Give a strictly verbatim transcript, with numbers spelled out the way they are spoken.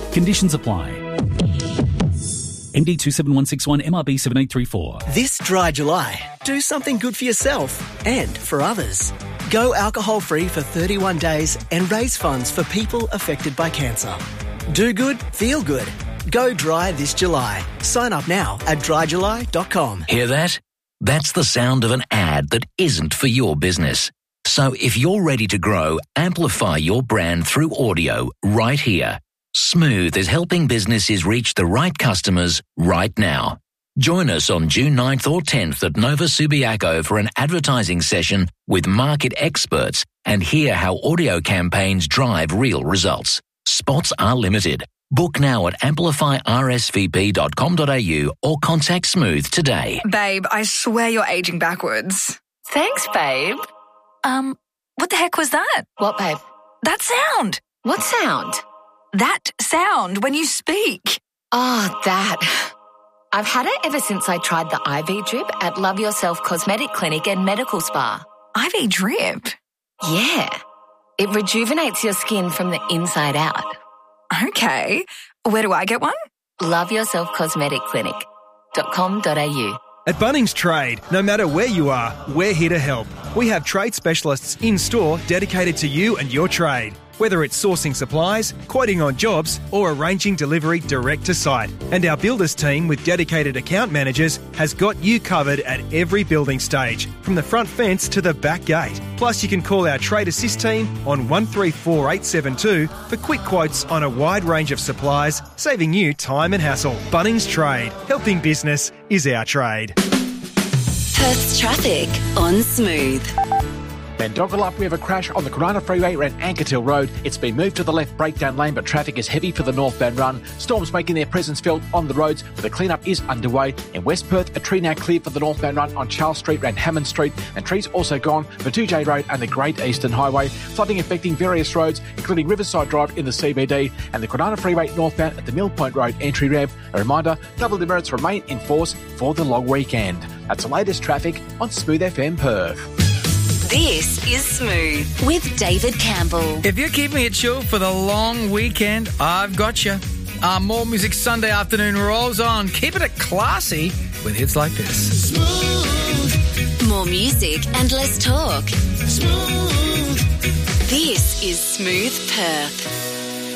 Conditions apply. M D two seven one six one, M R B seven eight three four. This dry July, do something good for yourself and for others. Go alcohol-free for thirty-one days and raise funds for people affected by cancer. Do good, feel good. Go dry this July. Sign up now at dry july dot com. Hear that? That's the sound of an ad that isn't for your business. So if you're ready to grow, amplify your brand through audio right here. Smooth is helping businesses reach the right customers right now. Join us on June ninth or tenth at Nova Subiaco for an advertising session with market experts and hear how audio campaigns drive real results. Spots are limited. Book now at amplify r s v p dot com dot a u or contact Smooth today. Babe, I swear you're aging backwards. Thanks, babe. Um, what the heck was that? What, babe? That sound. What sound? That sound when you speak. Oh, that. I've had it ever since I tried the I V drip at Love Yourself Cosmetic Clinic and Medical Spa. I V drip? Yeah. It rejuvenates your skin from the inside out. Okay. Where do I get one? love yourself cosmetic clinic dot com dot a u. At Bunnings Trade, no matter where you are, we're here to help. We have trade specialists in-store dedicated to you and your trade. Whether it's sourcing supplies, quoting on jobs, or arranging delivery direct to site. And our builders team with dedicated account managers has got you covered at every building stage, from the front fence to the back gate. Plus, you can call our Trade Assist team on one three four eight seven two for quick quotes on a wide range of supplies, saving you time and hassle. Bunnings Trade. Helping business is our trade. Perth's traffic on Smooth. Bendogalup, we have a crash on the Corona Freeway around Ankertil Road. It's been moved to the left breakdown lane, but traffic is heavy for the northbound run. Storms making their presence felt on the roads, but the cleanup is underway. In West Perth, a tree now cleared for the northbound run on Charles Street around Hammond Street, and trees also gone for two J Road and the Great Eastern Highway. Flooding affecting various roads, including Riverside Drive in the C B D and the Corona Freeway northbound at the Mill Point Road entry ramp. A reminder, double demerits remain in force for the long weekend. That's the latest traffic on Smooth F M Perth. This is Smooth with David Campbell. If you're keeping it chill for the long weekend, I've got you. Our More Music Sunday afternoon rolls on. Keeping it classy with hits like this. Smooth. More music and less talk. Smooth. This is Smooth Perth.